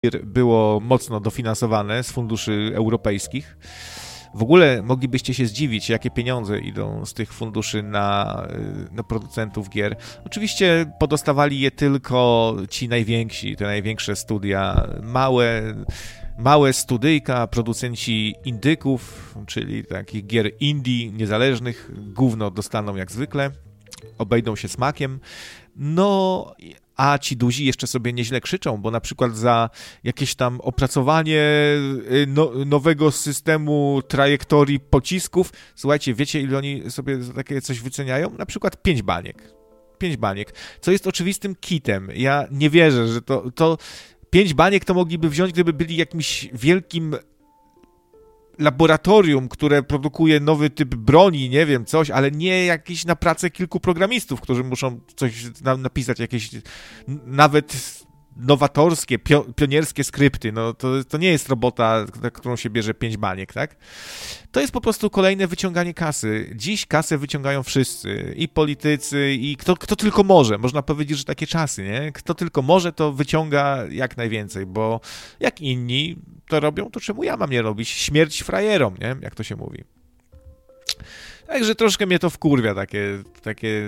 było mocno dofinansowane z funduszy europejskich. W ogóle moglibyście się zdziwić, jakie pieniądze idą z tych funduszy na producentów gier. Oczywiście podostawali je tylko ci najwięksi, te największe studia, małe studyjka, producenci indyków, czyli takich gier indie, niezależnych, gówno dostaną jak zwykle, obejdą się smakiem. No, a ci duzi jeszcze sobie nieźle krzyczą, bo na przykład za jakieś tam opracowanie nowego systemu trajektorii pocisków, słuchajcie, wiecie, ile oni sobie za takie coś wyceniają? Na przykład 5 baniek. 5 baniek, co jest oczywistym kitem. Ja nie wierzę, że to 5 baniek to mogliby wziąć, gdyby byli jakimś wielkim laboratorium, które produkuje nowy typ broni, nie wiem, coś, ale nie jakieś na pracę kilku programistów, którzy muszą coś napisać, jakieś nawet nowatorskie, pionierskie skrypty. No to nie jest robota, na którą się bierze 5 baniek, tak? To jest po prostu kolejne wyciąganie kasy. Dziś kasę wyciągają wszyscy, i politycy, i kto tylko może. Można powiedzieć, że takie czasy, nie? Kto tylko może, to wyciąga jak najwięcej, bo jak inni to robią, to czemu ja mam nie robić? Śmierć frajerom, nie? Jak to się mówi. Także troszkę mnie to wkurwia, takie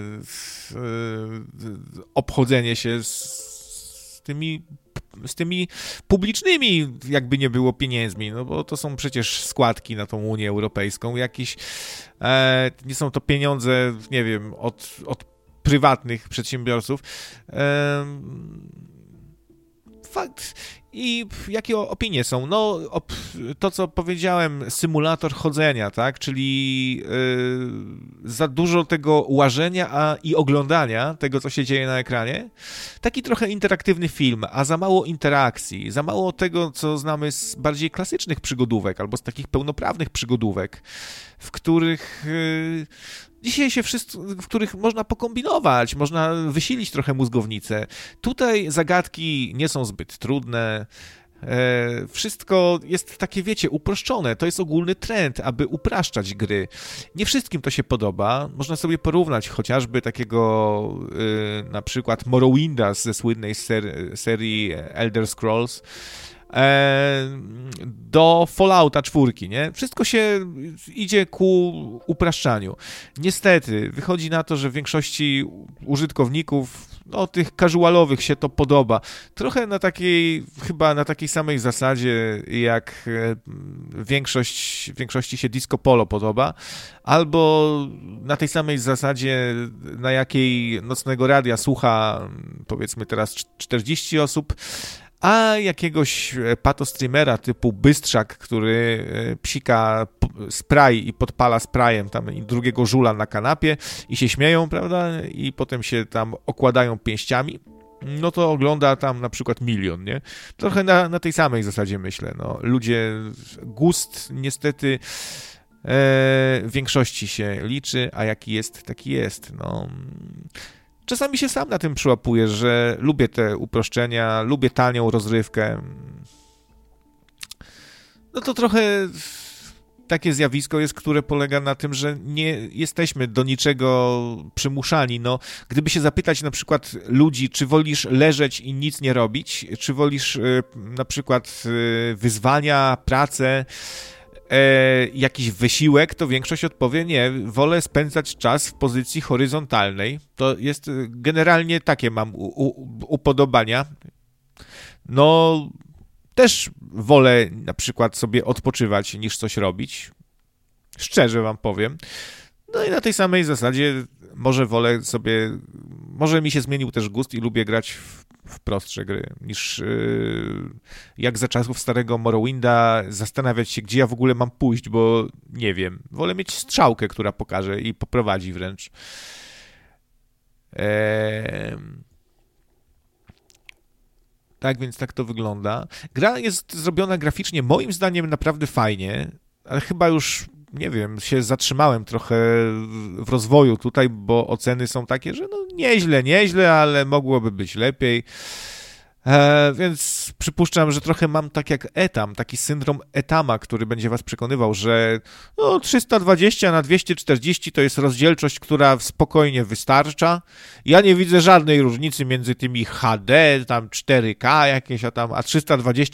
obchodzenie się z tymi publicznymi, jakby nie było, pieniędzmi, no bo to są przecież składki na tą Unię Europejską, jakieś, nie są to pieniądze, nie wiem, od prywatnych przedsiębiorców. Fakt. I jakie opinie są? No, to co powiedziałem, symulator chodzenia, tak? Czyli za dużo tego łażenia i oglądania tego, co się dzieje na ekranie. Taki trochę interaktywny film, a za mało interakcji, za mało tego, co znamy z bardziej klasycznych przygodówek albo z takich pełnoprawnych przygodówek, w których dzisiaj w których można pokombinować, można wysilić trochę mózgownicę. Tutaj zagadki nie są zbyt trudne. Wszystko jest takie, wiecie, uproszczone. To jest ogólny trend, aby upraszczać gry. Nie wszystkim to się podoba. Można sobie porównać chociażby takiego na przykład Morrowinda ze słynnej serii Elder Scrolls do Fallouta 4, nie? Wszystko się idzie ku upraszczaniu. Niestety, wychodzi na to, że większości użytkowników, no tych casualowych się to podoba. Trochę chyba na takiej samej zasadzie, jak większości się Disco Polo podoba, albo na tej samej zasadzie, na jakiej Nocnego Radia słucha, powiedzmy teraz 40 osób, a jakiegoś patostreamera typu Bystrzak, który psika spray i podpala sprayem tam drugiego żula na kanapie i się śmieją, prawda? I potem się tam okładają pięściami, no to ogląda tam na przykład 1 milion, nie? Trochę na tej samej zasadzie myślę, no. Gust niestety w większości się liczy, a jaki jest, taki jest, no. Czasami się sam na tym przyłapuję, że lubię te uproszczenia, lubię tanią rozrywkę. No to trochę takie zjawisko jest, które polega na tym, że nie jesteśmy do niczego przymuszani. No, gdyby się zapytać na przykład ludzi, czy wolisz leżeć i nic nie robić, czy wolisz na przykład wyzwania, pracę, jakiś wysiłek, to większość odpowie nie, wolę spędzać czas w pozycji horyzontalnej. To jest generalnie takie mam upodobania. No, też wolę na przykład sobie odpoczywać niż coś robić. Szczerze wam powiem. No i na tej samej zasadzie może mi się zmienił też gust i lubię grać w prostsze gry, niż jak za czasów starego Morrowinda zastanawiać się, gdzie ja w ogóle mam pójść, bo nie wiem. Wolę mieć strzałkę, która pokaże i poprowadzi wręcz. Tak więc tak to wygląda. Gra jest zrobiona graficznie moim zdaniem naprawdę fajnie, ale chyba już, nie wiem, się zatrzymałem trochę w rozwoju tutaj, bo oceny są takie, że no nieźle, ale mogłoby być lepiej. Więc przypuszczam, że trochę mam tak jak Etam, taki syndrom Etama, który będzie was przekonywał, że 320 na 240 to jest rozdzielczość, która spokojnie wystarcza. Ja nie widzę żadnej różnicy między tymi HD, tam 4K jakieś, a 320